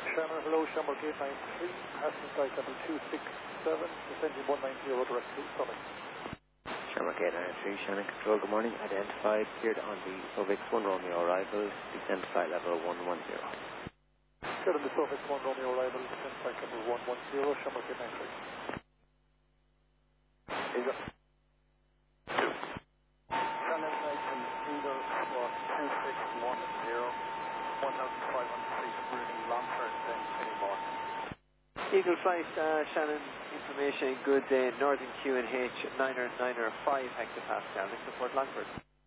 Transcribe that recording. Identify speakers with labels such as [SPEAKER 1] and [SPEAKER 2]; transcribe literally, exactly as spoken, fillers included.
[SPEAKER 1] Shannon, hello, Shamrock eight nine three, passing flight level two six seven, descending one nine zero direct to Summit.
[SPEAKER 2] Shamrock eight nine three, Shannon Control, good morning. Identified, cleared on the Sovix one Romeo arrival, descent flight level one one zero.
[SPEAKER 1] Cleared on the Sovix one Romeo arrival, descent flight level one one zero, Shamrock eight nine three.
[SPEAKER 3] Eagle. Two. Shannon Nathan, Eagle, squad two six one zero, one thousand five hundred feet, running Longford, then anymore.
[SPEAKER 4] Eagle Flight, uh, Shannon, information, good day, Northern Q N H, niner niner five hectopascal, support Longford.